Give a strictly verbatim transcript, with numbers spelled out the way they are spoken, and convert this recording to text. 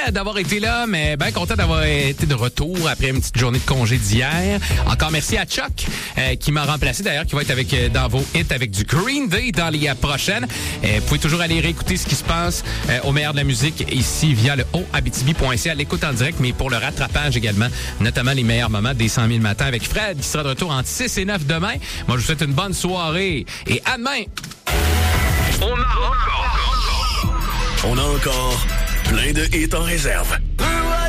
d'avoir été là, mais bien content d'avoir été de retour après une petite journée de congé d'hier. Encore merci à Chuck, euh, qui m'a remplacé d'ailleurs, qui va être avec euh, dans vos hits avec du Green Day dans les prochaines. Euh, vous pouvez toujours aller réécouter ce qui se passe euh, au meilleur de la musique ici via le haut abitibi point c a, l'écoute en direct, mais pour le rattrapage également, notamment les meilleurs moments des cent mille matins avec Fred, qui sera de retour entre six et neuf demain. Moi, je vous souhaite une bonne soirée et à demain! On a encore... On a encore plein de hits en réserve.